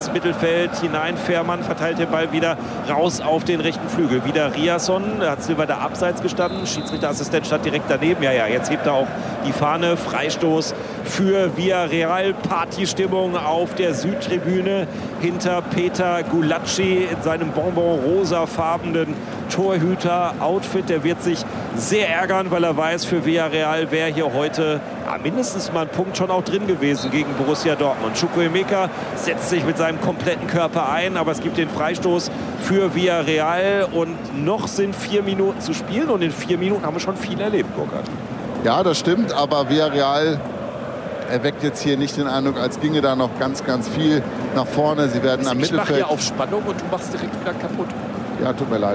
ins Mittelfeld hinein. Fährmann verteilt den Ball wieder raus auf den rechten Flügel. Wieder Riasson, da hat Silva da abseits gestanden. Schiedsrichterassistent stand direkt daneben. Ja, jetzt hebt er auch die Fahne. Freistoß für Villarreal. Partystimmung auf der Südtribüne hinter Peter Gulacsi in seinem bonbon-rosafarbenen Torhüter-Outfit. Der wird sich sehr ärgern, weil er weiß, für Villarreal wäre hier heute mindestens mal ein Punkt schon auch drin gewesen gegen Borussia Dortmund. Chukwuemeka setzt sich mit seinem kompletten Körper ein, aber es gibt den Freistoß für Villarreal und noch sind 4 Minuten zu spielen und in 4 Minuten haben wir schon viel erlebt, Burkhard. Ja, das stimmt, aber Villarreal erweckt jetzt hier nicht den Eindruck, als ginge da noch ganz, ganz viel nach vorne. Sie werden am Mittelfeld... Ich mache hier auf Spannung und du machst direkt wieder kaputt. Ja, tut mir leid.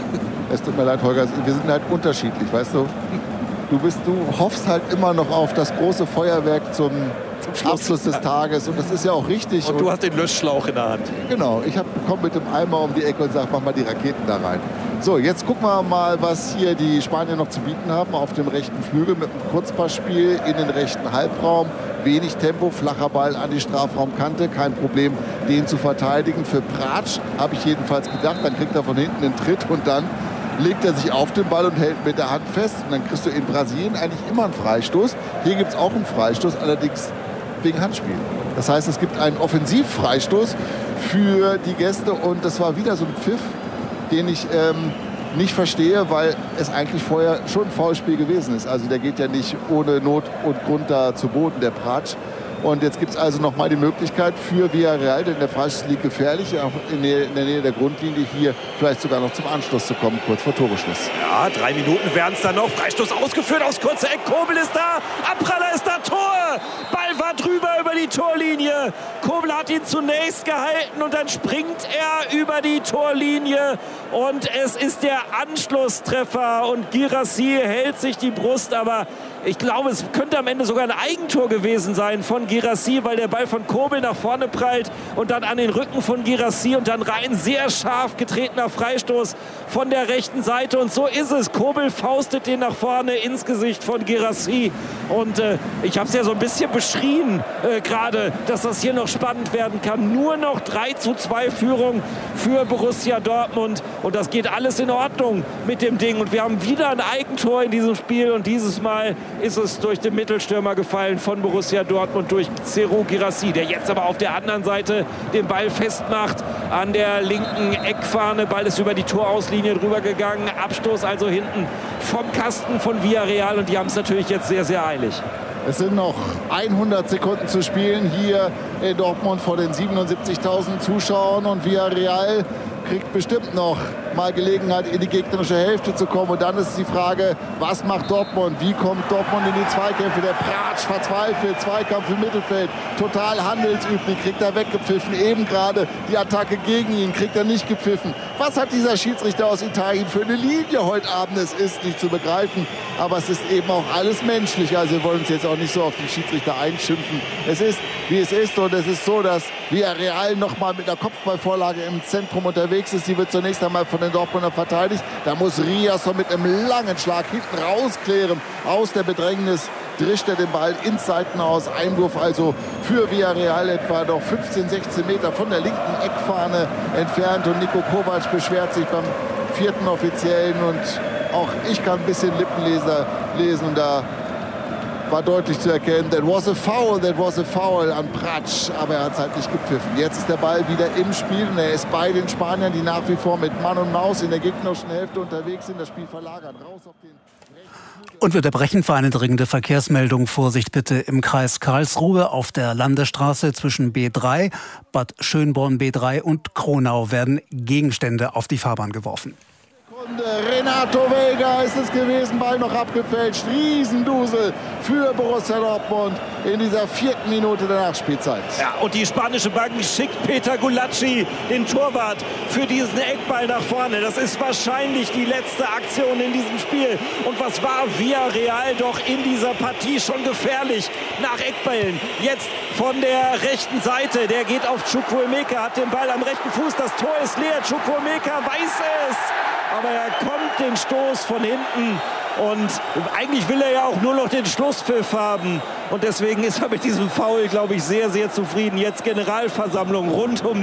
Es tut mir leid, Holger. Wir sind halt unterschiedlich, weißt du? Du hoffst halt immer noch auf das große Feuerwerk zum Abschluss des Tages. Und das ist ja auch richtig. Und du hast den Löschschlauch in der Hand. Genau. Ich komme mit dem Eimer um die Ecke und sage, mach mal die Raketen da rein. So, jetzt gucken wir mal, was hier die Spanier noch zu bieten haben. Auf dem rechten Flügel mit einem Kurzpassspiel in den rechten Halbraum. Wenig Tempo, flacher Ball an die Strafraumkante. Kein Problem, den zu verteidigen. Für Pratsch habe ich jedenfalls gedacht. Dann kriegt er von hinten einen Tritt und dann legt er sich auf den Ball und hält mit der Hand fest. Und dann kriegst du in Brasilien eigentlich immer einen Freistoß. Hier gibt es auch einen Freistoß, allerdings wegen Handspiel. Das heißt, es gibt einen Offensivfreistoß für die Gäste. Und das war wieder so ein Pfiff, den ich nicht verstehe, weil es eigentlich vorher schon ein Foulspiel gewesen ist. Also der geht ja nicht ohne Not und Grund da zu Boden, der Pratsch. Und jetzt gibt es also noch mal die Möglichkeit für Villarreal, denn der Freistoß liegt gefährlich, auch in der Nähe der Grundlinie, hier vielleicht sogar noch zum Anschluss zu kommen, kurz vor Toreschluss. Ja, 3 Minuten werden es dann noch. Freistoß ausgeführt aufs kurze Eck. Kobel ist da, Abpraller ist da, Tor! Ball war drüber über die Torlinie. Kobel hat ihn zunächst gehalten und dann springt er über die Torlinie. Und es ist der Anschlusstreffer und Guirassy hält sich die Brust, aber ich glaube, es könnte am Ende sogar ein Eigentor gewesen sein von Guirassy, weil der Ball von Kobel nach vorne prallt und dann an den Rücken von Guirassy und dann rein sehr scharf getretener Freistoß von der rechten Seite. Und so ist es. Kobel faustet den nach vorne ins Gesicht von Guirassy. Und ich habe es ja so ein bisschen beschrien gerade, dass das hier noch spannend werden kann. Nur noch 3:2 Führung für Borussia Dortmund. Und das geht alles in Ordnung mit dem Ding. Und wir haben wieder ein Eigentor in diesem Spiel. Und dieses Mal ist es durch den Mittelstürmer gefallen von Borussia Dortmund, durch Serhou Guirassy, der jetzt aber auf der anderen Seite den Ball festmacht an der linken Eckfahne. Ball ist über die Torauslinie drüber gegangen. Abstoß also hinten vom Kasten von Villarreal. Und die haben es natürlich jetzt sehr, sehr eilig. Es sind noch 100 Sekunden zu spielen hier in Dortmund vor den 77.000 Zuschauern. Und Villarreal kriegt bestimmt noch mal Gelegenheit, in die gegnerische Hälfte zu kommen. Und dann ist die Frage, was macht Dortmund? Wie kommt Dortmund in die Zweikämpfe? Der Pratsch verzweifelt, Zweikampf im Mittelfeld, total handelsüblich, kriegt er weggepfiffen. Eben gerade die Attacke gegen ihn, kriegt er nicht gepfiffen. Was hat dieser Schiedsrichter aus Italien für eine Linie heute Abend? Es ist nicht zu begreifen, aber es ist eben auch alles menschlich. Also wir wollen uns jetzt auch nicht so auf den Schiedsrichter einschimpfen. Es ist, wie es ist, und es ist so, dass Villarreal noch mal mit einer Kopfballvorlage im Zentrum unterwegs ist. Die wird zunächst einmal von den Dortmunder verteidigt. Da muss Riasson mit einem langen Schlag hinten rausklären. Aus der Bedrängnis drischt er den Ball ins Seitenaus. Einwurf also für Villarreal etwa noch 15, 16 Meter von der linken Eckfahne entfernt. Und Niko Kovac beschwert sich beim 4. Offiziellen. Und auch ich kann ein bisschen Lippenleser lesen. Und da war deutlich zu erkennen, that was a foul an Pratsch, aber er hat es halt nicht gepfiffen. Jetzt ist der Ball wieder im Spiel und er ist bei den Spaniern, die nach wie vor mit Mann und Maus in der gegnerischen Hälfte unterwegs sind. Das Spiel verlagert raus auf den rechten. Und wir unterbrechen für eine dringende Verkehrsmeldung. Vorsicht bitte im Kreis Karlsruhe auf der Landesstraße zwischen B3, Bad Schönborn B3 und Kronau werden Gegenstände auf die Fahrbahn geworfen. Renato Vega ist es gewesen, Ball noch abgefälscht. Riesendusel für Borussia Dortmund in dieser 4. Minute der Nachspielzeit. Ja, und die spanische Bank schickt Peter Gulacsi, den Torwart, für diesen Eckball nach vorne. Das ist wahrscheinlich die letzte Aktion in diesem Spiel. Und was war Villarreal doch in dieser Partie schon gefährlich nach Eckballen. Jetzt von der rechten Seite, der geht auf Chukwuemeka, hat den Ball am rechten Fuß. Das Tor ist leer, Chukwuemeka weiß es. Aber er kommt den Stoß von hinten und eigentlich will er ja auch nur noch den Schlusspfiff haben. Und deswegen ist er mit diesem Foul, glaube ich, sehr, sehr zufrieden. Jetzt Generalversammlung rund um